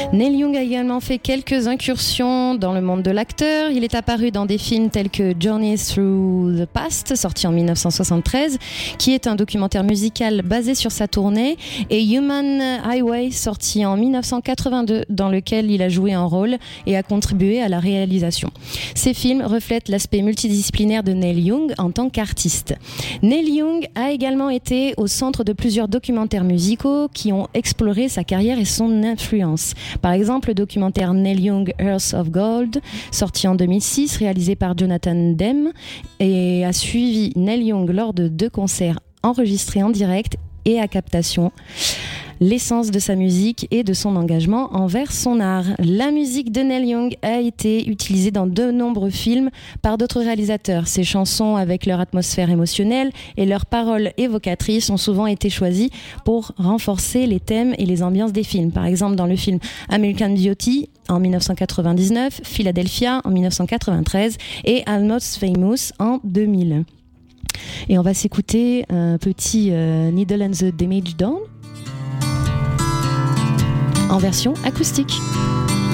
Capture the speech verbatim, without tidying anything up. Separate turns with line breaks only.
Neil Young a également fait quelques incursions dans le monde de l'acteur. Il est apparu dans des films tels que Journey Through the Past, sorti en dix-neuf cent soixante-treize, qui est un documentaire musical basé sur sa tournée, et Human Highway, sorti en dix-neuf cent quatre-vingt-deux, dans lequel il a joué un rôle et a contribué à la réalisation. Ces films reflètent l'aspect multidisciplinaire de Neil Young en tant qu'artiste. Neil Young a également été au centre de plusieurs documentaires musicaux qui ont exploré sa carrière et son influence. Par exemple, le documentaire Neil Young Earth of Gold, sorti en deux mille six, réalisé par Jonathan Demme, et a suivi Neil Young lors de deux concerts enregistrés en direct et à captation. L'essence de sa musique et de son engagement envers son art. La musique de Neil Young a été utilisée dans de nombreux films par d'autres réalisateurs. Ses chansons, avec leur atmosphère émotionnelle et leurs paroles évocatrices, ont souvent été choisies pour renforcer les thèmes et les ambiances des films. Par exemple, dans le film American Beauty en dix-neuf cent quatre-vingt-dix-neuf, Philadelphia en dix-neuf cent quatre-vingt-treize et Almost Famous en deux mille. Et on va s'écouter un petit euh, Needle and the Damage Done en version acoustique.